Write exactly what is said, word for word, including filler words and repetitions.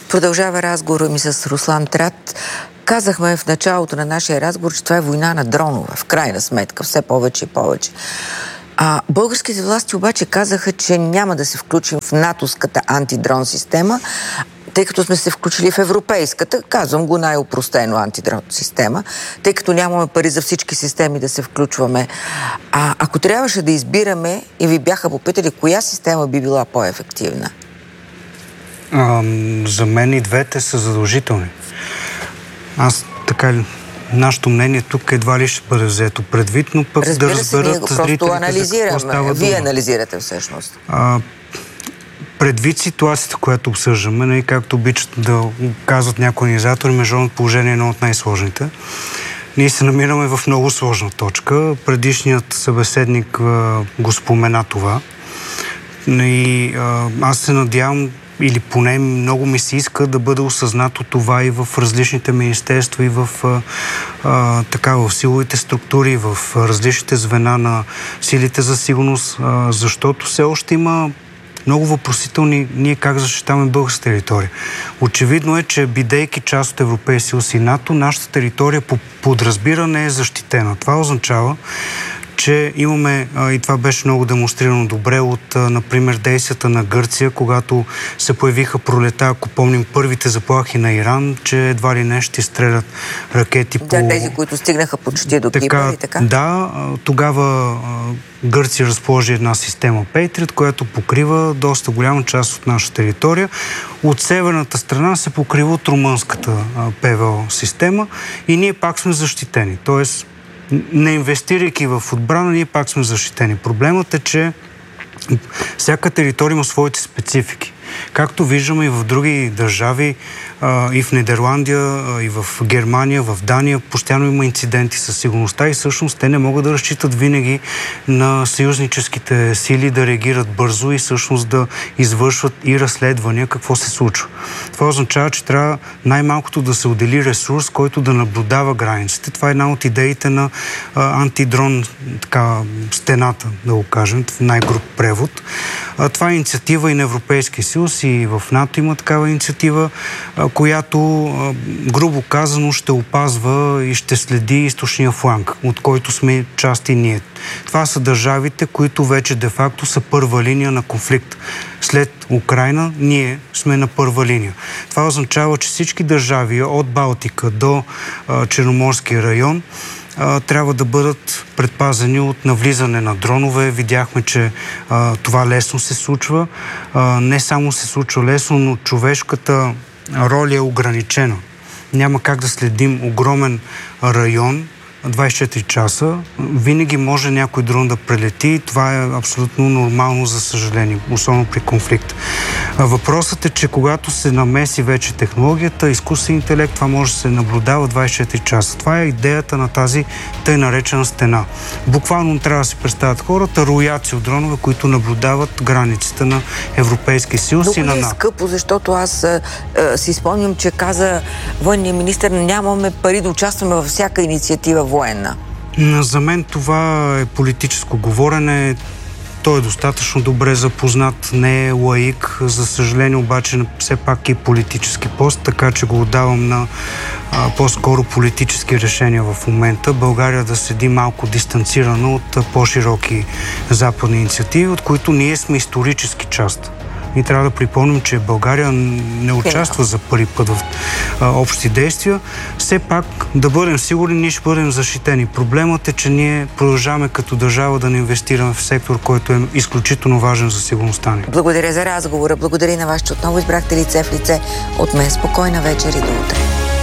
Продължава разговора ми с Руслан Трат. Казахме в началото на нашия разговор, че това е война на дронове, в крайна сметка, все повече и повече. А българските власти обаче казаха, че няма да се включим в натовската антидрон система, тъй като сме се включили в европейската, казвам го най-опростено антидрон система, тъй като нямаме пари за всички системи да се включваме. А ако трябваше да избираме и ви бяха попитали, коя система би била по-ефективна? А, за мен и двете са задължителни. Аз така ли... Нашето мнение тук едва ли ще бъде взето предвид, но пък Разбира да разберат се, зрителите анализираме. за какво става Вие дума. анализирате всъщност. А, предвид ситуацията, която обсъждаме, не, както обичат да казват някои организатори, международното положение е едно от най-сложните. Ние се намираме в много сложна точка. Предишният събеседник а, го спомена това. И а, аз се надявам, или поне много ми се иска да бъде осъзнато това и в различните министерства, и в, а, а, така, в силовите структури, в различните звена на силите за сигурност, а, защото все още има много въпросителни ние как защитаваме българска територия. Очевидно е, че бидейки част от Европейския съюз и НАТО, нашата територия по подразбиране е защитена. Това означава, че имаме, и това беше много демонстрирано добре от, например, действията на Гърция, когато се появиха пролета, ако помним, първите заплахи на Иран, че едва ли не ще стрелят ракети по... Да, тези, които стигнаха почти до Кипър и така. Да, тогава Гърция разположи една система Patriot, която покрива доста голяма част от нашата територия. От северната страна се покрива от румънската ПВО система и ние пак сме защитени. Тоест, не инвестирайки в отбрана, ние пак сме защитени. Проблемът е, че всяка територия има своите специфики. Както виждаме и в други държави, и в Нидерландия, и в Германия, в Дания, постоянно има инциденти със сигурността и всъщност те не могат да разчитат винаги на съюзническите сили да реагират бързо и всъщност да извършват и разследвания какво се случва. Това означава, че трябва най-малкото да се отдели ресурс, който да наблюдава границите. Това е една от идеите на а, антидрон, така, стената, да го кажем, в най-груб превод. А, това е инициатива и на Европейския съюз, и в НАТО има такава инициатива, а, която, а, грубо казано, ще опазва и ще следи източния фланг, от който сме част и ние. Това са държавите, които вече де-факто са първа линия на конфликт. След Украйна ние сме на първа линия. Това означава, че всички държави от Балтика до а, Черноморския район а, трябва да бъдат предпазени от навлизане на дронове. Видяхме, че а, това лесно се случва. А, не само се случва лесно, но човешката роля е ограничена. Няма как да следим огромен район двайсет и четири часа. Винаги може някой дрон да прелети. Това е абсолютно нормално, за съжаление, особено при конфликт. Въпросът е, че когато се намеси вече технологията, изкуствен интелект, това може да се наблюдава двайсет и четири часа. Това е идеята на тази тъй наречена стена. Буквално трябва да си представят хората рояци от дронове, които наблюдават границите на Европейския съюз и на НАТО. Много е скъпо, защото аз а, а, си спомням, че каза военния министър, нямаме пари да участваме във всяка инициатива военна. За мен това е политическо говорене. Той е достатъчно добре запознат, не е лаик. За съжаление обаче все пак е политически пост, така че го отдавам на а, по-скоро политически решения в момента. България да седи малко дистанцирана от а, по-широки западни инициативи, от които ние сме исторически част. И трябва да припомним, че България не участва за първи път в а, общи действия. Все пак да бъдем сигурни, ние ще бъдем защитени. Проблемът е, че ние продължаваме като държава да не инвестираме в сектор, който е изключително важен за сигурността ни. Благодаря за разговора. Благодаря на вас, че отново избрахте лице в лице. От мен спокойна вечер и до утре.